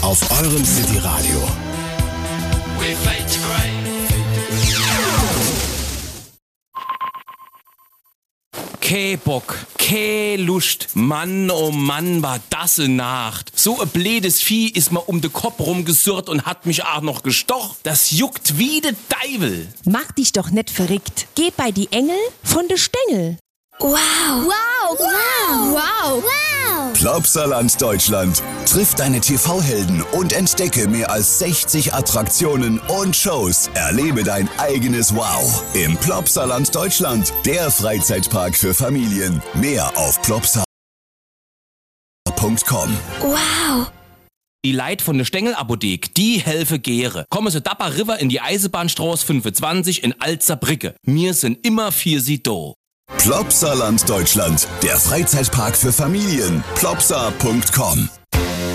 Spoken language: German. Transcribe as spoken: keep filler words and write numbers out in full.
auf eurem City Radio. We fade to grey. Keh Bock, keh Lust. Mann, oh Mann, war das eine Nacht. So ein blödes Vieh ist mir um den Kopf rumgesurrt und hat mich auch noch gestochen. Das juckt wie de Deivel. Mach dich doch nicht verrückt. Geh bei die Engel von de Stängel. Wow. Wow. Wow. Wow. Wow. Plopsaland Deutschland. Triff deine T V-Helden und entdecke mehr als sechzig Attraktionen und Shows. Erlebe dein eigenes Wow im Plopsaland Deutschland, der Freizeitpark für Familien. Mehr auf plopsa punkt com. Wow. Die Leit von der Stängelapothek, die helfe Gere. Kommen Sie Dapper River in die Eisenbahnstraße fünfundzwanzig in Alzerbrücke. Wir sind immer für Sie da. Plopsaland Deutschland, der Freizeitpark für Familien. plopsa punkt com.